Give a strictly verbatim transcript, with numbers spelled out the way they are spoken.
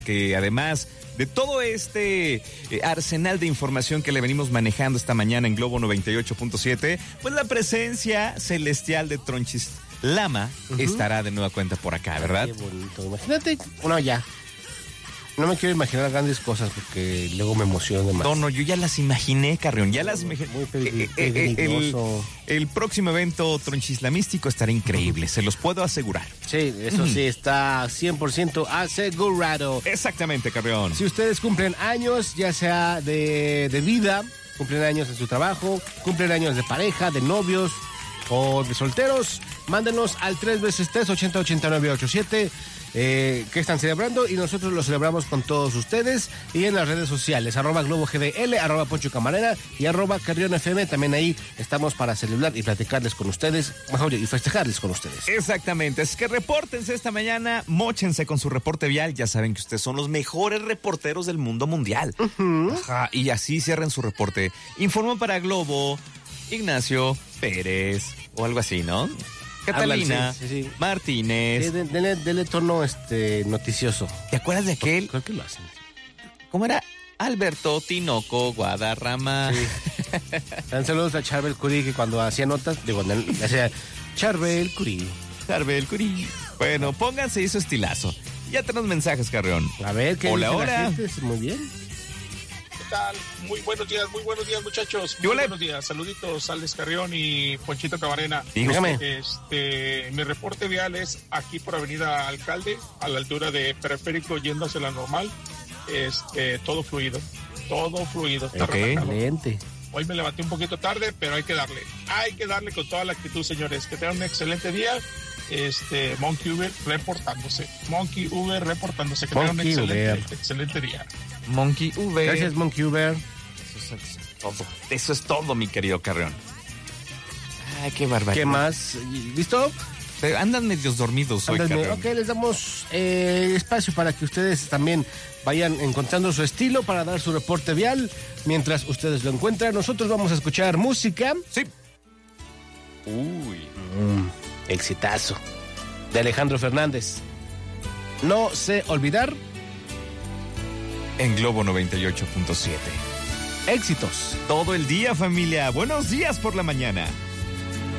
que además de todo este eh, arsenal de información que le venimos manejando esta mañana en Globo noventa y ocho punto siete, pues la presencia celestial de Tronchis Lama uh-huh. estará de nueva cuenta por acá, ¿verdad? Qué bonito. Imagínate, bueno, ya. No me quiero imaginar grandes cosas porque luego me emociono más. No, no, yo ya las imaginé, Carrión, ya las imaginé. Muy pelig- eh, eh, el, el, el próximo evento tronchislamístico estará increíble, se los puedo asegurar. Sí, eso sí, está cien por ciento asegurado. Exactamente, Carrión. Si ustedes cumplen años, ya sea de, de vida, cumplen años en su trabajo, cumplen años de pareja, de novios o de solteros, mándenos al tres veces tres, ochenta, ochenta y nueve, ochenta y siete. Eh, que están celebrando y nosotros lo celebramos con todos ustedes y en las redes sociales, arroba Globo G D L, arroba Poncho Camarena y arroba Carrión F M, también ahí estamos para celebrar y platicarles con ustedes, mejor y festejarles con ustedes. Exactamente, es que repórtense esta mañana, móchense con su reporte vial, ya saben que ustedes son los mejores reporteros del mundo mundial. Uh-huh. Ajá, y así cierren su reporte. Informó para Globo Ignacio Pérez o algo así, ¿no? Catalina, sí, sí, sí. Martínez. Sí, denle, denle tono este, noticioso. ¿Te acuerdas de aquel? Creo que lo hacen. ¿Cómo era? Alberto Tinoco Guadarrama. Sí. Dan saludos a Charbel Curí, que cuando hacía notas, digo, hacía Charbel Curí. Charbel Curí. Bueno, pónganse eso estilazo. Ya tenemos mensajes, Carrión. A ver, ¿qué hola, dice hola. la gente? Muy bien. ¿Qué tal? Muy buenos días, muy buenos días, muchachos. Muy buenos días. Saluditos, Alex Carrión y Ponchito Camarena. Dígame. Este, mi reporte vial es aquí por Avenida Alcalde, a la altura de Periférico, yendo hacia la normal. Este, todo fluido, todo fluido. Está okay. Excelente. Hoy me levanté un poquito tarde, pero hay que darle. Hay que darle con toda la actitud, señores. Que tengan un excelente día. Este, Monkey Uber reportándose. Monkey Uber reportándose. Que tengan un excelente, excelente día. Monkey Uber. Gracias, Monkey Uber. Eso es todo. Eso es todo, mi querido Carrión. Ay, qué barbaridad. ¿Qué más? ¿Listo? Pero andan medios dormidos hoy, Andan, Carrión. Ok, les damos eh, espacio para que ustedes también vayan encontrando su estilo para dar su reporte vial. Mientras ustedes lo encuentran, nosotros vamos a escuchar música. Sí. Uy. Mm, exitazo. De Alejandro Fernández. No sé olvidar. En Globo noventa y ocho punto siete. Éxitos. Todo el día, familia. Buenos días por la mañana.